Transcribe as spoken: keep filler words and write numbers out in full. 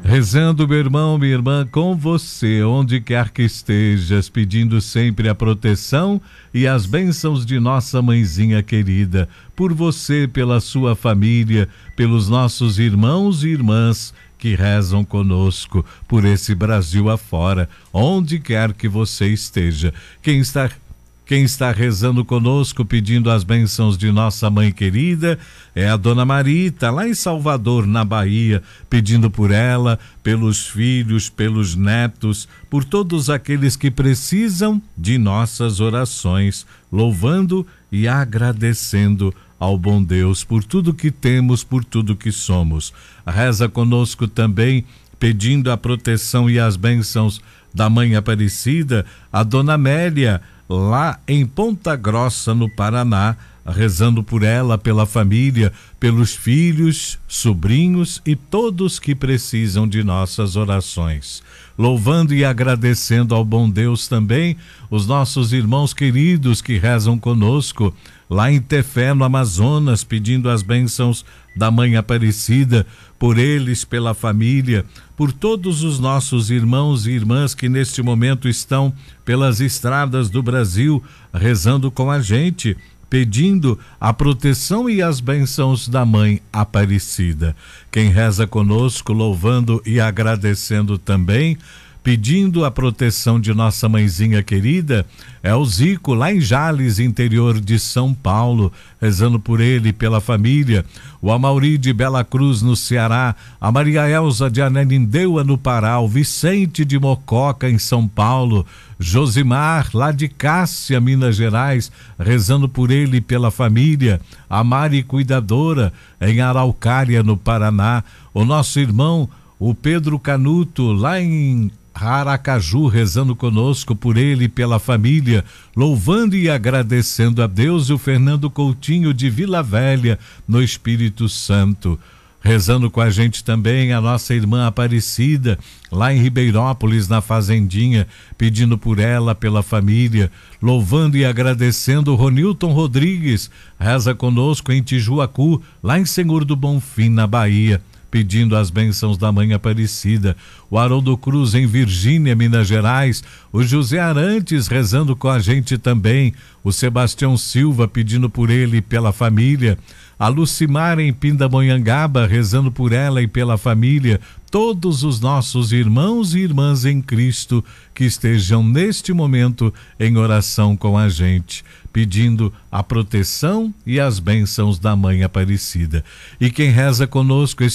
Rezando, meu irmão, minha irmã, com você, onde quer que estejas, pedindo sempre a proteção e as bênçãos de nossa mãezinha querida, por você, pela sua família, pelos nossos irmãos e irmãs que rezam conosco, por esse Brasil afora, onde quer que você esteja. Quem está Quem está rezando conosco, pedindo as bênçãos de nossa mãe querida, é a Dona Marita, lá em Salvador, na Bahia, pedindo por ela, pelos filhos, pelos netos, por todos aqueles que precisam de nossas orações, louvando e agradecendo ao bom Deus por tudo que temos, por tudo que somos. Reza conosco também, pedindo a proteção e as bênçãos da Mãe Aparecida, a Dona Amélia, lá em Ponta Grossa, no Paraná, rezando por ela, pela família, pelos filhos, sobrinhos e todos que precisam de nossas orações. Louvando e agradecendo ao bom Deus também os nossos irmãos queridos que rezam conosco, lá em Tefé, no Amazonas, pedindo as bênçãos da Mãe Aparecida, por eles, pela família, por todos os nossos irmãos e irmãs que neste momento estão pelas estradas do Brasil, rezando com a gente, pedindo a proteção e as bênçãos da Mãe Aparecida. Quem reza conosco, louvando e agradecendo também, pedindo a proteção de nossa mãezinha querida, é o Zico, lá em Jales, interior de São Paulo, rezando por ele e pela família. O Amauri de Bela Cruz, no Ceará, a Maria Elza de Ananindeua, no Pará, o Vicente de Mococa, em São Paulo, Josimar, lá de Cássia, Minas Gerais, rezando por ele e pela família. A Mari Cuidadora, em Araucária, no Paraná. O nosso irmão, o Pedro Canuto, lá em Aracaju, rezando conosco por ele e pela família, louvando e agradecendo a Deus. E o Fernando Coutinho de Vila Velha, no Espírito Santo, rezando com a gente também a nossa irmã Aparecida, lá em Ribeirópolis, na Fazendinha, pedindo por ela, pela família, louvando e agradecendo. O Ronilton Rodrigues reza conosco em Tijuacu, lá em Senhor do Bonfim, na Bahia, pedindo as bênçãos da Mãe Aparecida. O Haroldo Cruz em Virgínia, Minas Gerais, o José Arantes rezando com a gente também, o Sebastião Silva pedindo por ele e pela família, a Lucimar em Pindamonhangaba rezando por ela e pela família, todos os nossos irmãos e irmãs em Cristo que estejam neste momento em oração com a gente, pedindo a proteção e as bênçãos da Mãe Aparecida. E quem reza conosco